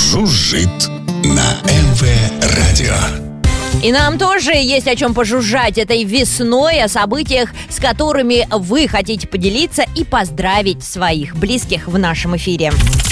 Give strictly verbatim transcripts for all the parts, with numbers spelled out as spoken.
жужжит на эм вэ радио. И нам тоже есть о чем пожужжать этой весной, о событиях, с которыми вы хотите поделиться и поздравить своих близких в нашем эфире.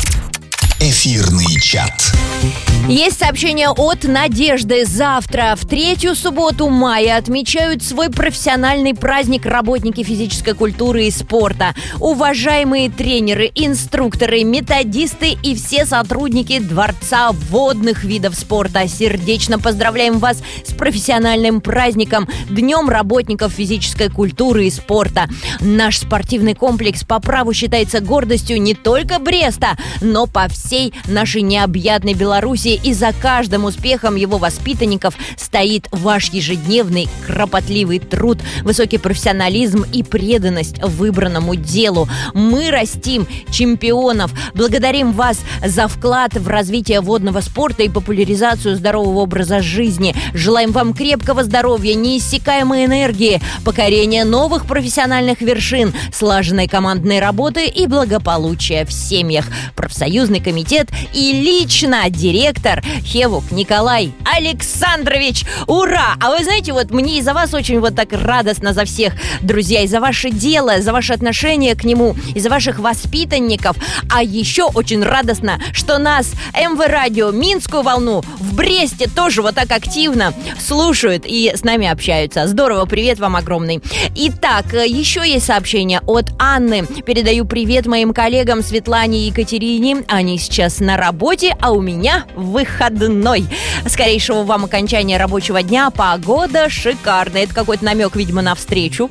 Эфирный чат. Есть сообщение от Надежды. Завтра, в третью субботу мая, отмечают свой профессиональный праздник работники физической культуры и спорта. Уважаемые тренеры, инструкторы, методисты и все сотрудники Дворца водных видов спорта, сердечно поздравляем вас с профессиональным праздником, Днем работников физической культуры и спорта. Наш спортивный комплекс по праву считается гордостью не только Бреста, но по всей нашей необъятной Беларуси. И за каждым успехом его воспитанников стоит ваш ежедневный кропотливый труд, высокий профессионализм и преданность выбранному делу. Мы растим чемпионов. Благодарим вас за вклад в развитие водного спорта и популяризацию здорового образа жизни. Желаем вам крепкого здоровья, неиссякаемой энергии, покорения новых профессиональных вершин, слаженной командной работы и благополучия в семьях. Профсоюзный комитет и лично директор Хевук Николай Александрович. Ура! А вы знаете, вот мне из-за вас очень вот так радостно за всех, друзья, и за ваше дело, за ваше отношение к нему, и за ваших воспитанников. А еще очень радостно, что нас эм вэ радио Минскую волну в Бресте тоже вот так активно слушают и с нами общаются. Здорово, привет вам огромный. Итак, еще есть сообщение от Анны. Передаю привет моим коллегам Светлане и Екатерине. Они сейчас на работе, а у меня выходной. Скорейшего вам окончания рабочего дня. Погода шикарная. Это какой-то намек, видимо, на встречу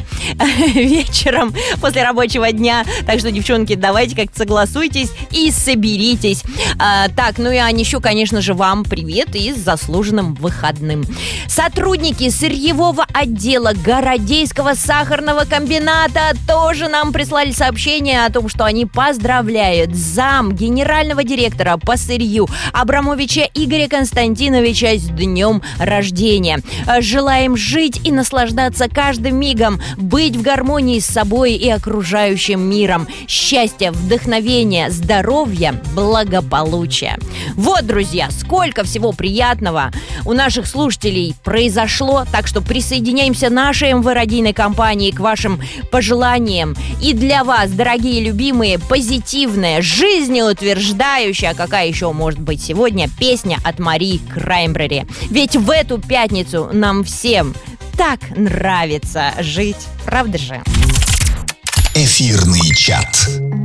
вечером после рабочего дня. Так что, девчонки, давайте как-то согласуйтесь и соберитесь. А, так, ну и Анищу, конечно же, вам привет и с заслуженным выходным. Сотрудники сырьевого отдела Городейского сахарного комбината тоже нам прислали сообщение о том, что они поздравляют зам генерального директора по сырью Абрамовича Игоря Константиновича с днем рождения. Желаем жить и наслаждаться каждым мигом, быть в гармонии с собой и окружающим миром. Счастья, вдохновения, здоровья, благополучия. Вот, друзья, сколько всего приятного у наших слушателей произошло. Так что присоединяемся нашей эм вэ радийной компании к вашим пожеланиям. И для вас, дорогие любимые, позитивная, жизнеутверждающая, какая еще может быть сегодня, песня от Марии Краймбрери. Ведь в эту пятницу нам всем так нравится жить, правда же? Эфирный чат.